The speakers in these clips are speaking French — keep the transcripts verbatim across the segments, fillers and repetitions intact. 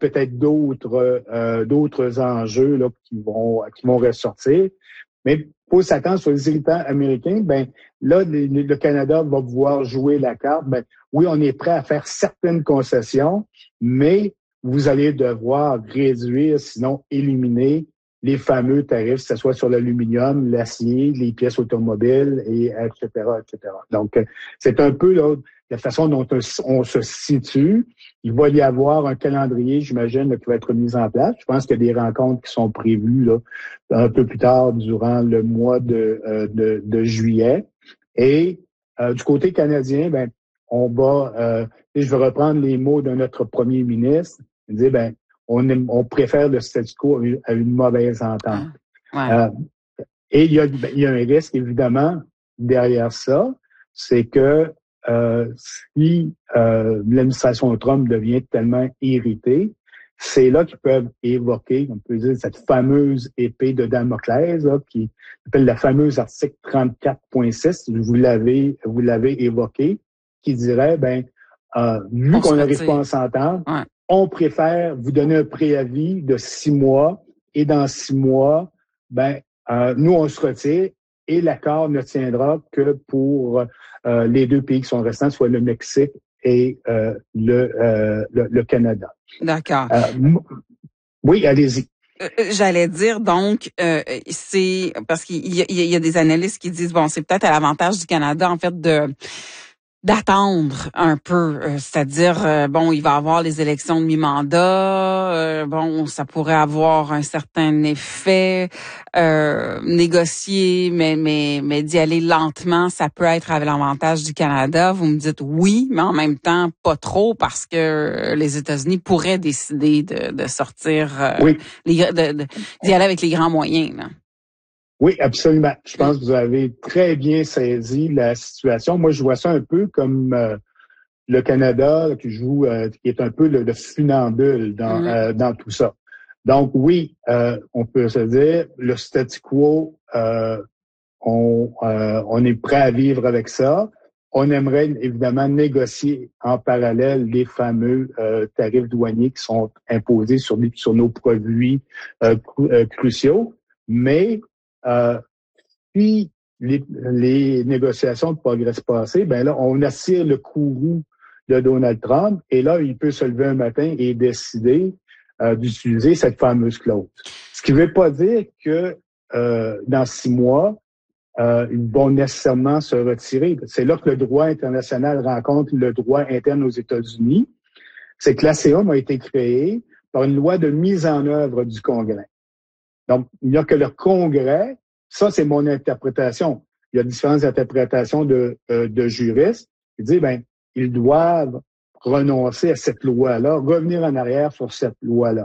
peut-être d'autres euh, d'autres enjeux là qui vont qui vont ressortir. Mais pour s'attendre sur les irritants américains, ben là, le, le Canada va pouvoir jouer la carte. Ben oui, on est prêt à faire certaines concessions, mais vous allez devoir réduire, sinon éliminer les fameux tarifs, que ce soit sur l'aluminium, l'acier, les pièces automobiles, et et cetera, et cetera. Donc, c'est un peu là, la façon dont on se situe. Il va y avoir un calendrier, j'imagine, là, qui va être mis en place. Je pense qu'il y a des rencontres qui sont prévues là, un peu plus tard durant le mois de, euh, de, de juillet. Et euh, du côté canadien, ben, on va, euh, je vais reprendre les mots de notre premier ministre, il dit, ben, on, aime, on préfère le statu quo à une mauvaise entente. Ouais. Euh, et il y, a, ben, il y a un risque, évidemment, derrière ça, c'est que euh, si euh, l'administration Trump devient tellement irritée, c'est là qu'ils peuvent évoquer, on peut dire, cette fameuse épée de Damoclès, là, qui s'appelle la fameuse article trente-quatre point six, vous l'avez, vous l'avez évoqué, qui dirait, ben, euh, vu qu'on n'arrive pas à s'entendre, ouais. on préfère vous donner un préavis de six mois, et dans six mois, ben, euh, nous, on se retire, et l'accord ne tiendra que pour euh, les deux pays qui sont restants, soit le Mexique et euh, le, euh, le, le Canada. D'accord. Euh, oui, allez-y. Euh, j'allais dire donc, euh, c'est parce qu'il y a, il y a des analystes qui disent bon, c'est peut-être à l'avantage du Canada en fait de d'attendre un peu, euh, c'est-à-dire euh, bon, il va avoir les élections de mi-mandat, euh, bon, ça pourrait avoir un certain effet, euh, négocier, mais mais mais d'y aller lentement, ça peut être à l'avantage du Canada. Vous me dites oui, mais en même temps pas trop parce que les États-Unis pourraient décider de, de sortir, euh, oui. les, de, de, d'y aller avec les grands moyens, là. Oui, absolument. Je pense que vous avez très bien saisi la situation. Moi, je vois ça un peu comme euh, le Canada là, qui joue, euh, qui est un peu le, le funambule dans, mm. euh, dans tout ça. Donc oui, euh, on peut se dire le statu quo, euh, on, euh, on est prêt à vivre avec ça. On aimerait évidemment négocier en parallèle les fameux euh, tarifs douaniers qui sont imposés sur, sur nos produits euh, cru, euh, cruciaux, mais Euh, puis les, les négociations ne progressent pas assez, ben là, on attire le courroux de Donald Trump et là, il peut se lever un matin et décider euh, d'utiliser cette fameuse clause. Ce qui ne veut pas dire que euh, dans six mois, euh, ils vont nécessairement se retirer. C'est là que le droit international rencontre le droit interne aux États-Unis. C'est que l'A C E M a été créé par une loi de mise en œuvre du Congrès. Donc, il n'y a que le Congrès, ça c'est mon interprétation. Il y a différentes interprétations de, euh, de juristes qui disent, ben, ils doivent renoncer à cette loi-là, revenir en arrière sur cette loi-là.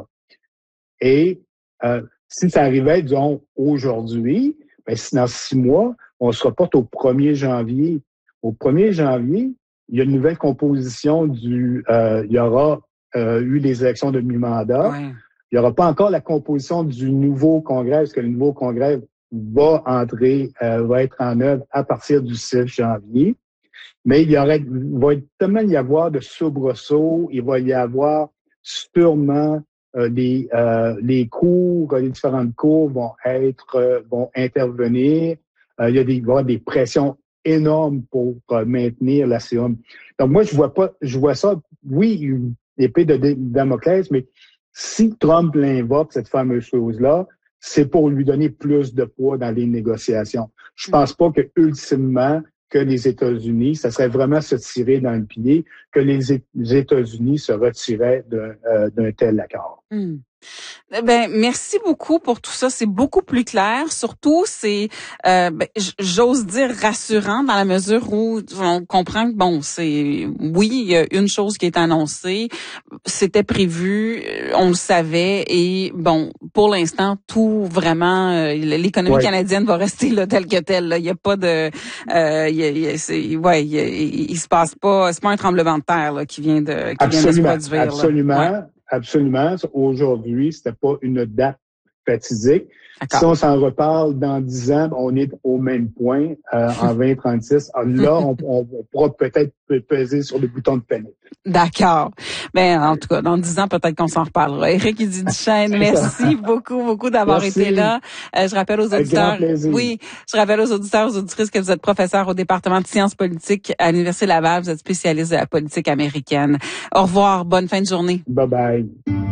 Et euh, si ça arrivait, disons, aujourd'hui, ben, si dans six mois, on se reporte au premier janvier. Au premier janvier, il y a une nouvelle composition du... Euh, il y aura euh, eu les élections de mi-mandat. Ouais. Il n'y aura pas encore la composition du nouveau Congrès, parce que le nouveau Congrès va entrer, euh, va être en œuvre à partir du six janvier. Mais il y aurait, il va tellement y avoir de soubresauts, il va y avoir sûrement euh, les, euh, les cours, les différentes cours vont être, euh, vont intervenir. Euh, il y a des, il va y avoir des pressions énormes pour euh, maintenir l'A C E M. Donc moi, je vois pas, je vois ça, oui, une épée de Damoclès, mais si Trump l'invoque, cette fameuse chose-là, c'est pour lui donner plus de poids dans les négociations. Je pense pas que, ultimement, que les États-Unis, ça serait vraiment se tirer dans le pied, que les États-Unis se retiraient d'un, euh, d'un tel accord. Mm. Ben merci beaucoup pour tout ça, c'est beaucoup plus clair. Surtout, c'est euh, ben, j'ose dire rassurant dans la mesure où on comprend que bon, c'est oui, il y a une chose qui est annoncée, c'était prévu, on le savait et bon, pour l'instant, tout vraiment, euh, l'économie ouais. canadienne va rester là telle que telle. Là. Il y a pas de, euh, il, y a, c'est, ouais, il, y a, il, il se passe pas, c'est pas un tremblement de terre là, qui vient de, qui absolument, vient de se produire. Absolument. Là. Ouais. Absolument. Aujourd'hui, c'était pas une date fatidique. Si on s'en reparle dans dix ans, on est au même point euh, en vingt trente-six. Là, on, on, on pourra peut-être peser sur le bouton de panique. D'accord. Ben, en tout cas, dans dix ans, peut-être qu'on s'en reparlera. Éric Ydy-Duchesne, merci beaucoup, beaucoup d'avoir merci. été là. Euh, je rappelle aux auditeurs. Oui, je rappelle aux auditeurs, aux auditrices que vous êtes professeur au département de sciences politiques à l'Université Laval. Vous êtes spécialiste de la politique américaine. Au revoir. Bonne fin de journée. Bye bye.